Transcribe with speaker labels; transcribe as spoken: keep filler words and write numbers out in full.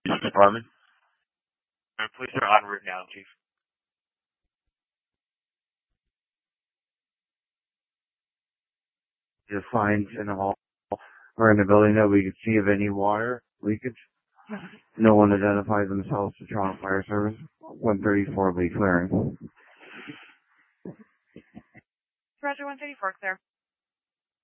Speaker 1: Department.
Speaker 2: Uh, Police are en route now, Chief.
Speaker 1: Just find in the hall or in the building that we could see of any water leakage. No one identified themselves to Toronto Fire Service. one thirty-four will be clearing.
Speaker 3: Roger, one thirty-four, clear.